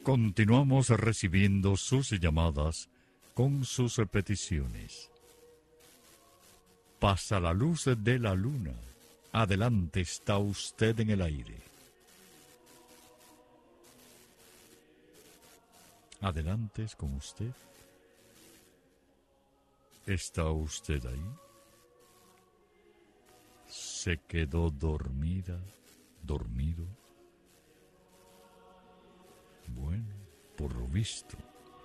Continuamos recibiendo sus llamadas con sus peticiones. Pasa la luz de la luna. Adelante, está usted en el aire. Adelante es con usted. ¿Está usted ahí? ¿Se quedó dormida, dormido? Bueno, por lo visto.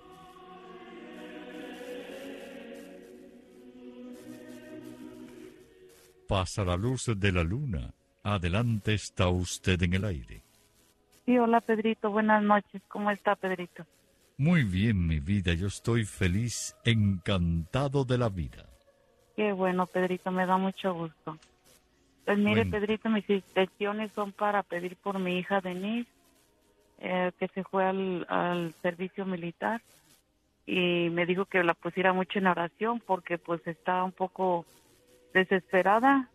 Pasa la luz de la luna. Adelante, está usted en el aire. Sí, hola Pedrito, buenas noches. ¿Cómo está Pedrito? Muy bien, mi vida, yo estoy feliz, encantado de la vida. Qué bueno, Pedrito, me da mucho gusto. Pues mire, Bueno. Pedrito, mis intenciones son para pedir por mi hija Denise, que se fue al servicio militar, y me dijo que la pusiera mucho en oración porque pues está un poco desesperada,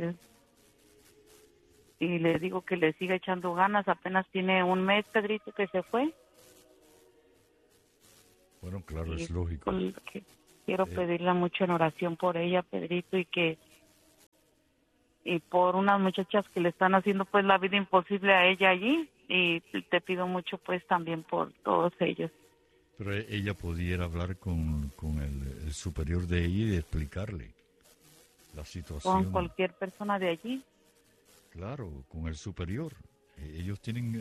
y le digo que le siga echando ganas. Apenas tiene un mes, Pedrito, que se fue. Bueno, claro, Y es lógico. quiero pedirle mucho en oración por ella, Pedrito, y por unas muchachas que le están haciendo pues la vida imposible a ella allí, y te pido mucho pues también por todos ellos. Pero ella pudiera hablar con el superior de ella y explicarle la situación. Con cualquier persona de allí. Claro, con el superior. Ellos tienen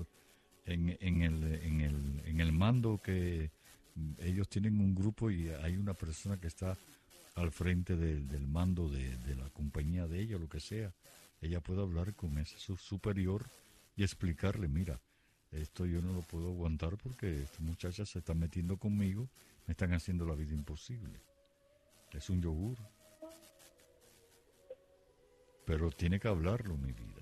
en el mando que ellos tienen un grupo y hay una persona que está al frente del mando de la compañía de ella, lo que sea. Ella puede hablar con ese superior y explicarle, mira, esto yo no lo puedo aguantar porque estas muchachas se están metiendo conmigo, me están haciendo la vida imposible. Es un yogur. Pero tiene que hablarlo, mi vida.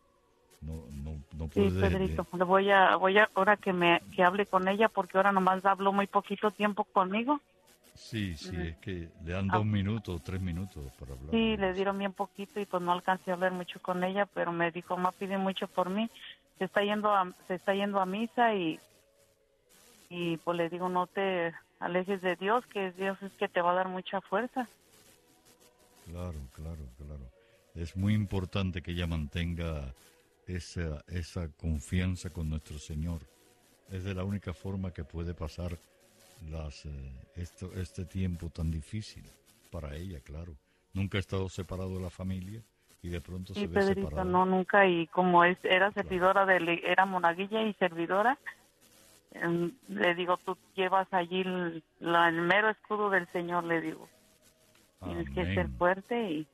No puede. Sí, Pedrito, voy a ahora que hable con ella, porque ahora nomás habló muy poquito tiempo conmigo. Sí, es que le dan 2 minutos, 3 minutos para hablar. Sí, le dieron bien poquito y pues no alcancé a hablar mucho con ella, pero me dijo, mamá, pide mucho por mí. Se está yendo a misa, y pues le digo, no te alejes de Dios, que Dios es que te va a dar mucha fuerza. Claro. Es muy importante que ella mantenga esa confianza con nuestro Señor. Es de la única forma que puede pasar este tiempo tan difícil para ella, claro. Nunca ha estado separado de la familia y de pronto se ve Pedrito, separada. no, nunca, y como era servidora, era monaguilla y servidora, le digo, tú llevas allí el mero escudo del Señor, le digo. Tienes que ser fuerte y...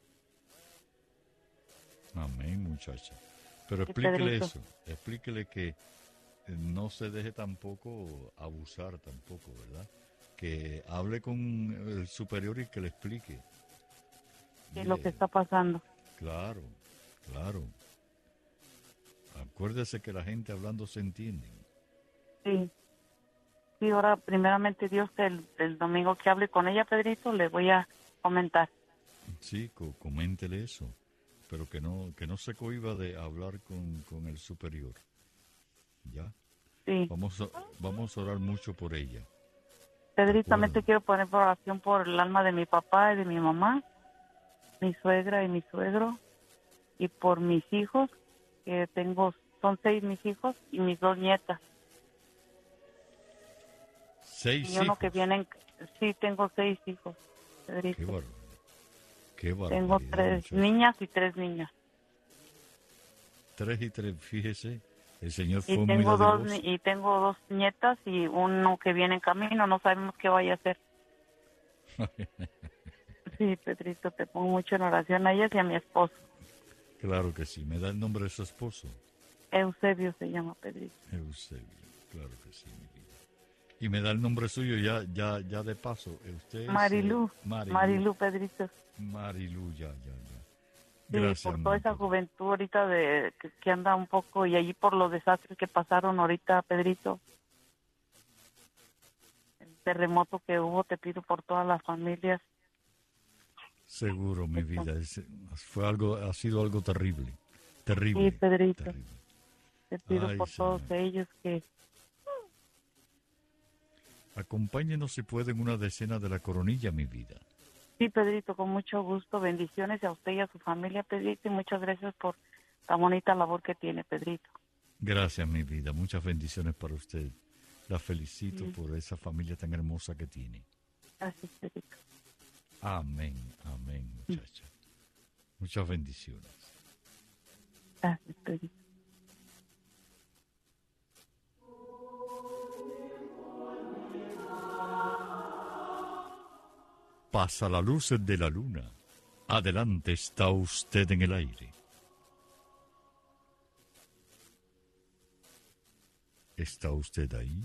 Amén, muchacha. Pero Sí, explíquele Pedrito. eso, explíquele que no se deje tampoco abusar tampoco, ¿verdad? Que hable con el superior y que le explique. ¿Qué es lo que está pasando? Claro. Acuérdese que la gente hablando se entiende. Sí, ahora primeramente Dios, el domingo que hable con ella, Pedrito, le voy a comentar. Sí, coméntele eso, pero que no se cohíba de hablar con el superior. ¿Ya? Sí. Vamos a orar mucho por ella. Pedrito, también te quiero poner por oración por el alma de mi papá y de mi mamá, mi suegra y mi suegro, y por mis hijos, que son 6 mis hijos y mis 2 nietas. 6 y uno hijos. que vienen, sí, tengo 6 hijos, Pedrito. Qué barbaridad. Tengo 3 niñas y 3 niños. 3 y 3, fíjese, el Señor fue Y muy tengo dadivoso. y tengo 2 nietas y uno que viene en camino, no sabemos qué vaya a hacer. Sí, Pedrito, te pongo mucho en oración a ellas y a mi esposo. Claro que sí. ¿Me da el nombre de su esposo? Eusebio se llama, Pedrito. Eusebio, claro que sí, mi vida. Y me da el nombre suyo ya de paso. Usted es Marilú, Pedrito. Marilú, ya. Sí, Gracias, por toda esa juventud ahorita que anda un poco, y allí por los desastres que pasaron ahorita, Pedrito. El terremoto que hubo, te pido por todas las familias. Seguro, mi vida. Ha sido algo terrible. Terrible. Sí, Pedrito. Terrible. Te pido Ay, por Señor. todos ellos que Acompáñenos si puede en una decena de la coronilla, mi vida. Sí, Pedrito, con mucho gusto. Bendiciones a usted y a su familia, Pedrito, y muchas gracias por la bonita labor que tiene, Pedrito. Gracias, mi vida. Muchas bendiciones para usted. La felicito por esa familia tan hermosa que tiene. Gracias, Pedrito. Amén, amén, muchacha. Muchas bendiciones. Gracias, Pedrito. Pasa la luz de la luna. Adelante está usted en el aire. ¿Está usted ahí?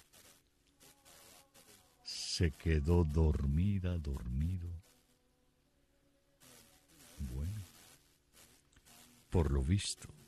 Se quedó dormida, dormido. Bueno, por lo visto,